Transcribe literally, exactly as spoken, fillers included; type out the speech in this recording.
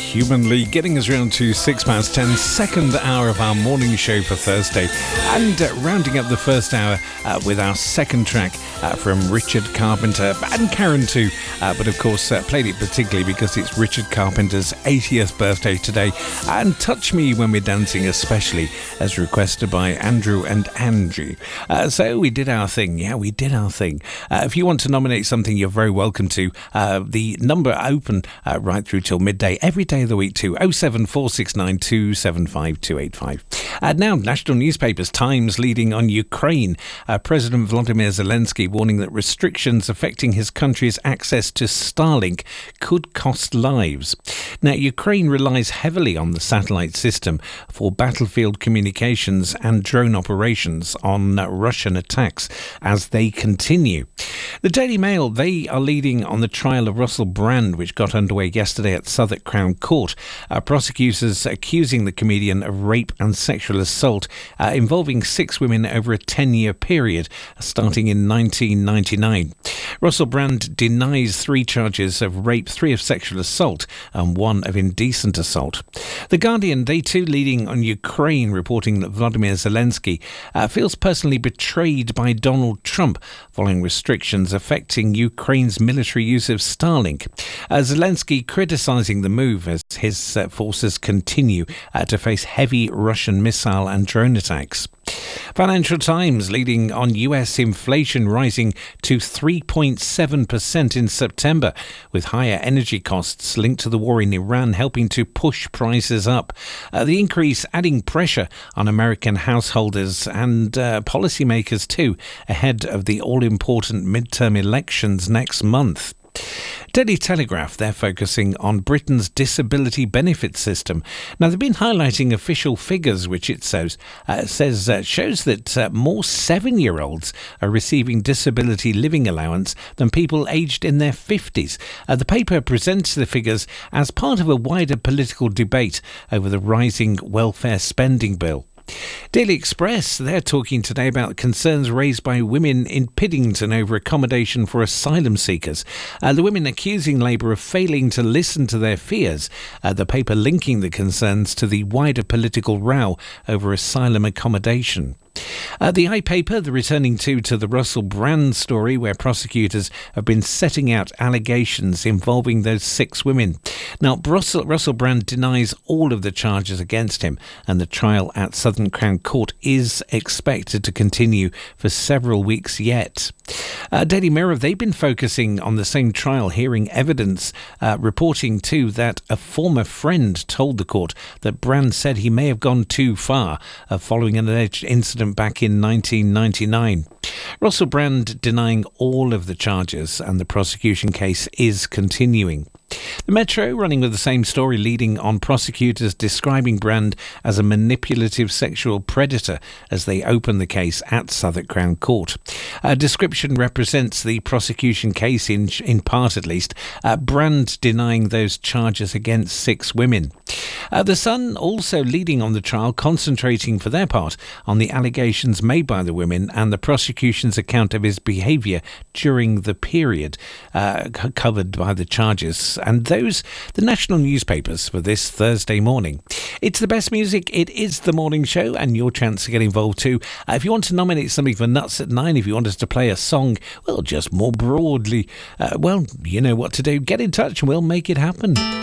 Humanly, getting us round to six past ten, second hour of our morning show for Thursday, and uh, rounding up the first hour uh, with our second track uh, from Richard Carpenter and Karen too, uh, but of course uh, played it particularly because it's Richard Carpenter's eightieth birthday today, and Touch Me When We're Dancing especially, as requested by Andrew and Angie. Uh, so we did our thing, yeah, we did our thing. Uh, if you want to nominate something, you're very welcome to. Uh, the number open uh, right through till midday every day of the week to oh seven four six nine two seven five two eight five. And now, national newspapers, Times leading on Ukraine. Uh, President Volodymyr Zelensky warning that restrictions affecting his country's access to Starlink could cost lives. Now, Ukraine relies heavily on the satellite system for battlefield communications and drone operations on uh, Russian attacks as they continue. The Daily Mail, they are leading on the trial of Russell Brand, which got underway yesterday at Southwark Crown Court. Uh, prosecutors accusing the comedian of rape and sexual assault uh, involving six women over a ten-year period, starting in nineteen ninety-nine. Russell Brand denies three charges of rape, three of sexual assault, and one of indecent assault. The Guardian, they too leading on Ukraine, reporting that Volodymyr Zelensky uh, feels personally betrayed by Donald Trump following restrictions affecting Ukraine's military use of Starlink. Uh, Zelensky criticising the move as his uh, forces continue uh, to face heavy Russian missile and drone attacks. Financial Times leading on U S inflation rising to three point seven percent in September, with higher energy costs linked to the war in Iran helping to push prices up. Uh, the increase adding pressure on American householders and uh, policymakers too, ahead of the all-important midterm elections next month. Daily Telegraph, they're focusing on Britain's disability benefit system. Now, they've been highlighting official figures, which it says uh, says uh, shows that uh, more seven-year-olds are receiving disability living allowance than people aged in their fifties. Uh, the paper presents the figures as part of a wider political debate over the rising welfare spending bill. Daily Express, they're talking today about concerns raised by women in Piddington over accommodation for asylum seekers. Uh, the women accusing Labour of failing to listen to their fears. Uh, the paper linking the concerns to the wider political row over asylum accommodation. Uh, the iPaper, the returning to to the Russell Brand story, where prosecutors have been setting out allegations involving those six women. Now, Russell, Russell Brand denies all of the charges against him, and the trial at Southern Crown Court is expected to continue for several weeks yet. Uh, Daily Mirror, they've been focusing on the same trial, hearing evidence, uh, reporting too that a former friend told the court that Brand said he may have gone too far uh, following an alleged incident back in nineteen ninety-nine. Russell Brand denying all of the charges, and the prosecution case is continuing. The Metro running with the same story, leading on prosecutors describing Brand as a manipulative sexual predator as they open the case at Southwark Crown Court. A description represents the prosecution case in in part at least. Uh, Brand denying those charges against six women. Uh, the Sun also leading on the trial, concentrating for their part on the allegations made by the women and the prosecution's account of his behaviour during the period uh, c- covered by the charges. And those, the national newspapers for this Thursday morning. It's the best music, it is the morning show, and your chance to get involved too. Uh, if you want to nominate something for Nuts at Nine, if you want us to play a song, well, just more broadly, uh, well, you know what to do. Get in touch and we'll make it happen.